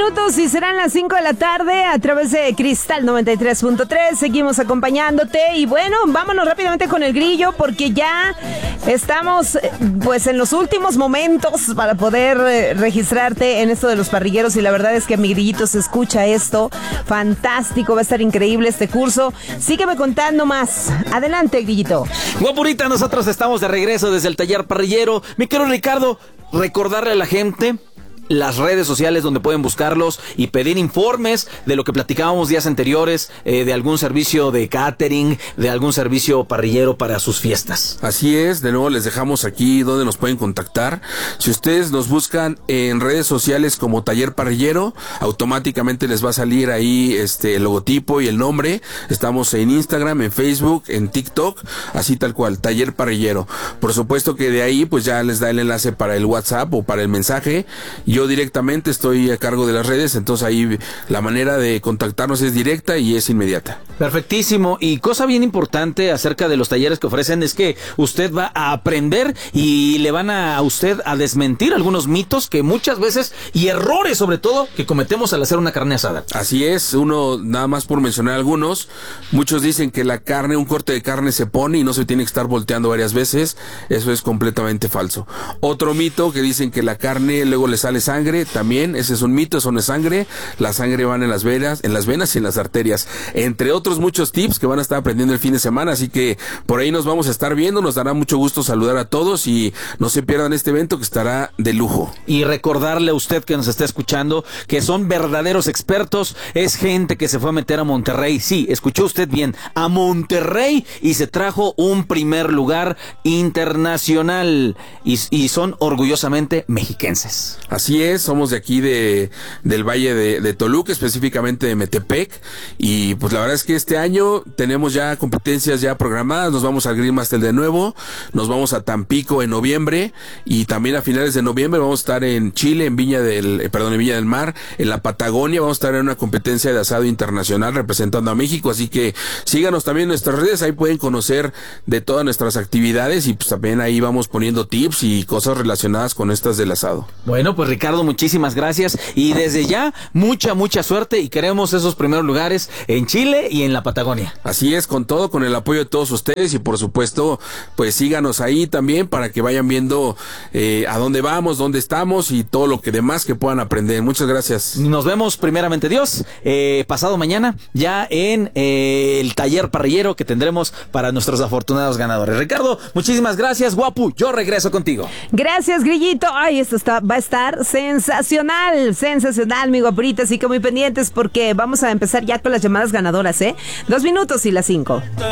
minutos y serán las 5 de la tarde a través de Cristal 93.3. Seguimos acompañándote y bueno, vámonos rápidamente con el grillo porque ya estamos pues en los últimos momentos para poder registrarte en esto de los parrilleros y la verdad es que mi grillito se escucha esto. Fantástico, va a estar increíble este curso. Sígueme contando más. Adelante, grillito. Guapurita, nosotros estamos de regreso desde el taller parrillero. Mi querido Ricardo, recordarle a la gente las redes sociales donde pueden buscarlos y pedir informes de lo que platicábamos días anteriores, de algún servicio de catering, de algún servicio parrillero para sus fiestas. Así es, de nuevo les dejamos aquí donde nos pueden contactar. Si ustedes nos buscan en redes sociales como Taller Parrillero, automáticamente les va a salir ahí el logotipo y el nombre. Estamos en Instagram, en Facebook, en TikTok, así tal cual, Taller Parrillero. Por supuesto que de ahí pues ya les da el enlace para el WhatsApp o para el mensaje. Yo directamente estoy a cargo de las redes, entonces ahí la manera de contactarnos es directa y es inmediata. Perfectísimo. Y cosa bien importante acerca de los talleres que ofrecen es que usted va a aprender y le van a usted a desmentir algunos mitos que muchas veces, y errores sobre todo, que cometemos al hacer una carne asada. Así es, uno, nada más por mencionar algunos, muchos dicen que la carne, un corte de carne se pone y no se tiene que estar volteando varias veces. Eso es completamente falso. Otro mito que dicen que la carne luego le sale sangre, también ese es un mito, eso no es sangre. La sangre va en las venas y en las arterias, entre otros muchos tips que van a estar aprendiendo el fin de semana, así que por ahí nos vamos a estar viendo. Nos dará mucho gusto saludar a todos y no se pierdan este evento que estará de lujo. Y recordarle a usted que nos está escuchando que son verdaderos expertos, es gente que se fue a meter a Monterrey, sí, escuchó usted bien, a Monterrey, y se trajo un primer lugar internacional y son orgullosamente mexiquenses. Así es, somos de aquí del Valle de Toluca, específicamente de Metepec, y pues la verdad es que este año tenemos ya competencias ya programadas. Nos vamos al Green Master de nuevo, nos vamos a Tampico en noviembre, y también a finales de noviembre vamos a estar en Chile, en Viña del Mar, en la Patagonia. Vamos a estar en una competencia de asado internacional representando a México, así que síganos también en nuestras redes, ahí pueden conocer de todas nuestras actividades y pues también ahí vamos poniendo tips y cosas relacionadas con estas del asado. Bueno, pues Ricardo, muchísimas gracias y desde ya mucha suerte, y queremos esos primeros lugares en Chile y en la Patagonia. Así es, con todo, con el apoyo de todos ustedes, y por supuesto pues síganos ahí también para que vayan viendo a dónde vamos, dónde estamos y todo lo que demás que puedan aprender. Muchas gracias. Nos vemos primeramente Dios pasado mañana ya en el taller parrillero que tendremos para nuestros afortunados ganadores. Ricardo, muchísimas gracias, guapu, yo regreso contigo. Gracias, grillito. Ay, esto va a estar sensacional, mi guapurita, así que muy pendientes porque vamos a empezar ya con las llamadas ganadoras, 2 minutos y las 5.